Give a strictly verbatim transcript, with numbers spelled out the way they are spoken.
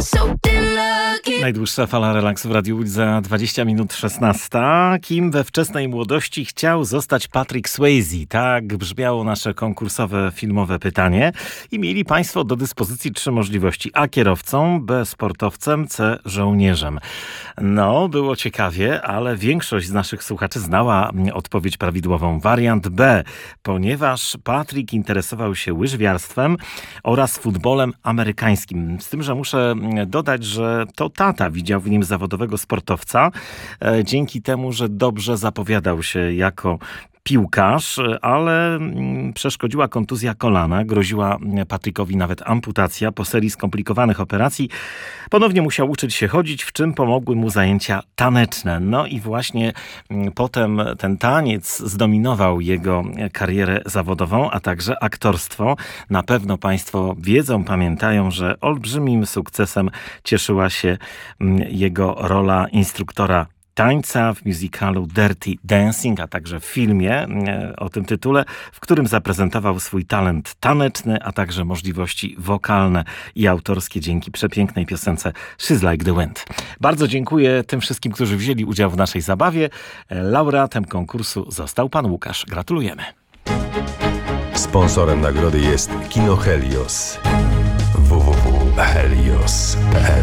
Najdłuższa fala relaksu w Radiu Łódź za dwadzieścia minut szesnasta. Kim we wczesnej młodości chciał zostać Patrick Swayze? Tak brzmiało nasze konkursowe filmowe pytanie. I mieli Państwo do dyspozycji trzy możliwości. A kierowcą, B sportowcem, C żołnierzem. No, było ciekawie, ale większość z naszych słuchaczy znała odpowiedź prawidłową. Wariant B, ponieważ Patrick interesował się łyżwiarstwem oraz futbolem amerykańskim. Z tym, że muszę dodać, że to tata widział w nim zawodowego sportowca, dzięki temu, że dobrze zapowiadał się jako piłkarz, ale przeszkodziła kontuzja kolana, groziła Patrickowi nawet amputacja. Po serii skomplikowanych operacji ponownie musiał uczyć się chodzić, w czym pomogły mu zajęcia taneczne. No i właśnie potem ten taniec zdominował jego karierę zawodową, a także aktorstwo. Na pewno Państwo wiedzą, pamiętają, że olbrzymim sukcesem cieszyła się jego rola instruktora tańca w musicalu Dirty Dancing, a także w filmie o tym tytule, w którym zaprezentował swój talent taneczny, a także możliwości wokalne i autorskie dzięki przepięknej piosence She's Like the Wind. Bardzo dziękuję tym wszystkim, którzy wzięli udział w naszej zabawie. Laureatem konkursu został pan Łukasz. Gratulujemy. Sponsorem nagrody jest Kino Helios. w w w kropka helios kropka p l